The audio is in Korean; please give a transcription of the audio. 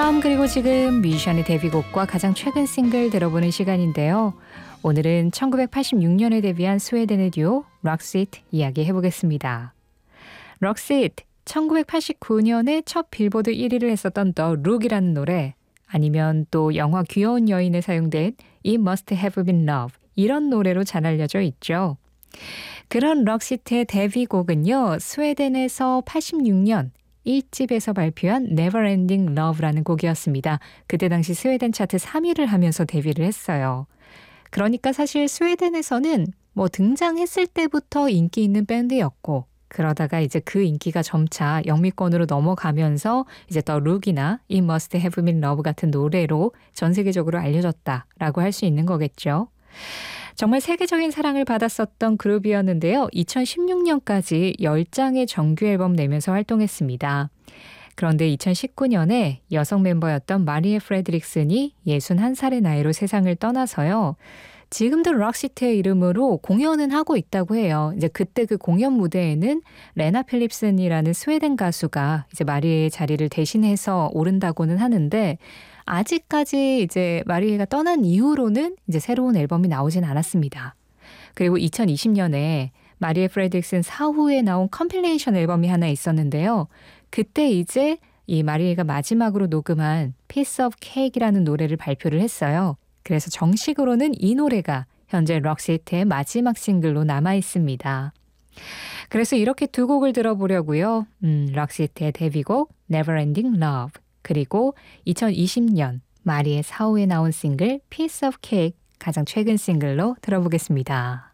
처음 그리고 지금 뮤지션의 데뷔곡과 가장 최근 싱글 들어보는 시간인데요. 오늘은 1986년에 데뷔한 스웨덴의 듀오 록시트 이야기해보겠습니다. 록시트, 1989년에 첫 빌보드 1위를 했었던 The Look이라는 노래, 아니면 또 영화 귀여운 여인에 사용된 It Must Have Been Love, 이런 노래로 잘 알려져 있죠. 그런 록시트의 데뷔곡은요, 스웨덴에서 86년 1집에서 발표한 Neverending Love라는 곡이었습니다. 그때 당시 스웨덴 차트 3위를 하면서 데뷔를 했어요. 그러니까 사실 스웨덴에서는 등장했을 때부터 인기 있는 밴드였고, 그러다가 이제 그 인기가 점차 영미권으로 넘어가면서 이제 The Look이나 It Must Have Been Love 같은 노래로 전 세계적으로 알려졌다라고 할 수 있는 거겠죠. 정말 세계적인 사랑을 받았었던 그룹이었는데요. 2016년까지 10장의 정규 앨범 내면서 활동했습니다. 그런데 2019년에 여성 멤버였던 마리에 프레드릭슨이 61살의 나이로 세상을 떠나서요. 지금도 록시트의 이름으로 공연은 하고 있다고 해요. 이제 그때 그 공연 무대에는 레나 필립슨이라는 스웨덴 가수가 이제 마리에의 자리를 대신해서 오른다고는 하는데, 아직까지 이제 마리에가 떠난 이후로는 이제 새로운 앨범이 나오진 않았습니다. 그리고 2020년에 마리에 프레드릭슨 사후에 나온 컴필레이션 앨범이 하나 있었는데요. 그때 이제 이 마리에가 마지막으로 녹음한 Piece of Cake이라는 노래를 발표를 했어요. 그래서 정식으로는 이 노래가 현재 록시트의 마지막 싱글로 남아 있습니다. 그래서 이렇게 두 곡을 들어보려고요. 록시트의 데뷔곡 Neverending Love, 그리고 2020년 마리의 사후에 나온 싱글 Piece of Cake, 가장 최근 싱글로 들어보겠습니다.